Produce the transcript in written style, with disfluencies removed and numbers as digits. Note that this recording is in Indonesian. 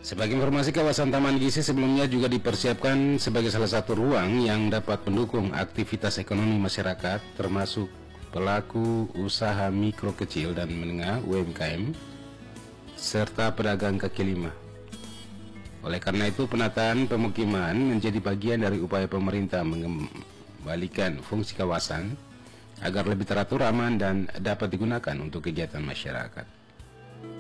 Sebagai informasi, kawasan Taman Gizi sebelumnya juga dipersiapkan sebagai salah satu ruang yang dapat mendukung aktivitas ekonomi masyarakat, termasuk pelaku usaha mikro kecil dan menengah (UMKM) serta pedagang kaki lima. Oleh karena itu, penataan pemukiman menjadi bagian dari upaya pemerintah mengembalikan fungsi kawasan agar lebih teratur, aman, dan dapat digunakan untuk kegiatan masyarakat.